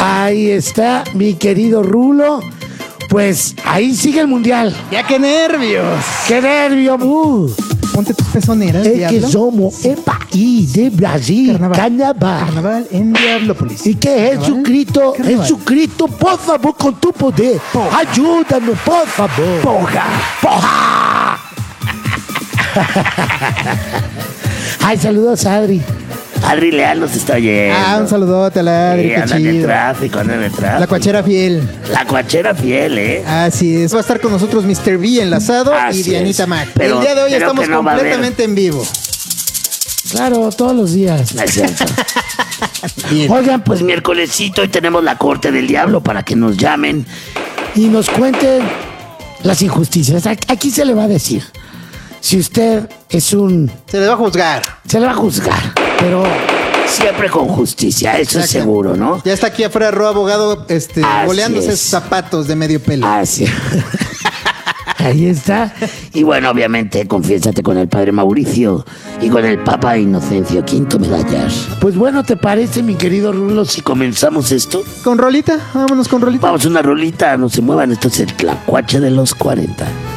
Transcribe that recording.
Ahí está, mi querido Rulo. Pues ahí sigue el mundial. ¡Ya qué nervios! ¡Qué nervio! Ponte tus pezoneras, Es Diablo. que somos el país de Brasil. Carnaval. Carnaval en Diablópolis. ¿Y qué es Jesucristo? Carnaval. Jesucristo, por favor, con tu poder. Ayúdanos, por favor. ¡Poja! Ay, saludos a Adri. Adri Leal nos está oyendo. Un saludote a la Adri, qué anda en el chido. tráfico, anda en el tráfico. La cuachera fiel. La cuachera fiel, ¿eh? Así es. Va a estar con nosotros Mr. B enlazado Así y Dianita es. Mac. Pero- el día de hoy pero estamos que no va a haber. completamente en vivo. Claro, todos los días. No es cierto. Bien. Oigan, pues miércolesito y tenemos la corte del diablo para que nos llamen. Y nos cuenten las injusticias. Aquí se le va a decir. Si usted es un... Se le va a juzgar. Se le va a juzgar. Pero Siempre con justicia, eso es Exacto. seguro, ¿no? Ya está aquí afuera Ro Abogado, Así boleándose es. zapatos de medio pelo. Así. ahí está. Y bueno, obviamente, confiésate con el padre Mauricio y con el Papa Inocencio V Medallas. Pues bueno, ¿te parece, mi querido Rulo, si ¿Comenzamos esto? ¿Con rolita? Vámonos con rolita. Vamos, una rolita, no se muevan, esto es el Tlacuache de los 40.